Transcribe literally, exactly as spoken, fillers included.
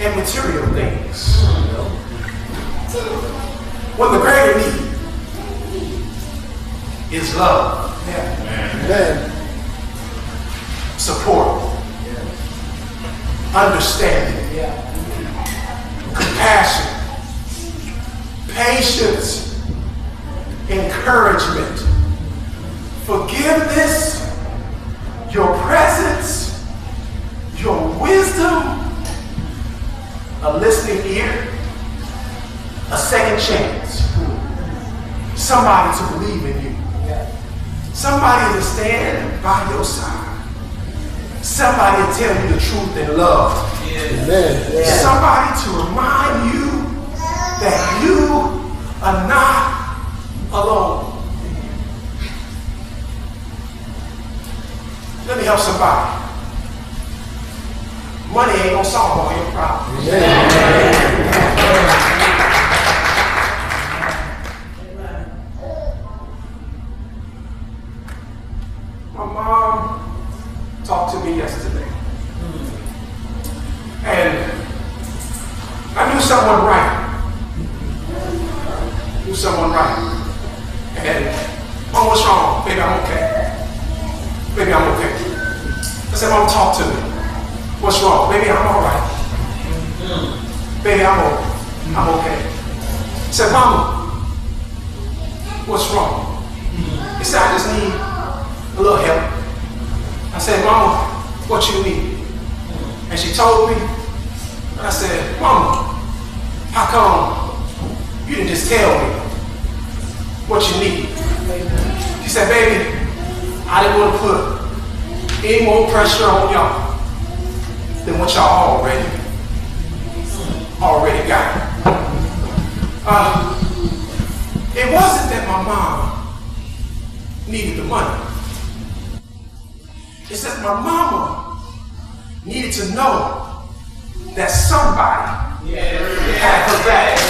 and material things. When the greater need is love, Amen. support, understanding, compassion, patience, encouragement, forgiveness, your presence, your wisdom, a listening ear, a second chance, somebody to believe in you, somebody to stand by your side, somebody to tell you the truth in love, Amen. somebody to remind you that you are not alone. Let me help somebody. Money ain't gonna solve all your problems. My mom talked to me yesterday. And I knew someone right. Knew someone right. And, Mom, what's wrong? Baby, I'm okay. Baby, I'm okay. I said, Mom, talk to me. What's wrong? Baby, I'm all right. Baby, I'm okay. I'm okay. I said, Mama, what's wrong? He said, I just need a little help. I said, Mama, what you need? And she told me, and I said, Mama, how come you didn't just tell me what you need? She said, baby, I didn't want to put any more pressure on y'all than what y'all already, already got. Uh, it wasn't that my mom needed the money. It's that my mama needed to know that somebody had her back.